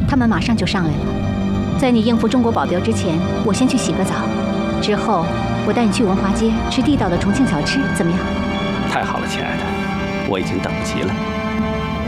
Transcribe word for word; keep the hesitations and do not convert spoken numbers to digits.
他们马上就上来了。在你应付中国保镖之前，我先去洗个澡，之后我带你去文华街吃地道的重庆小吃，怎么样？ 太好了，亲爱的，我已经等不及了。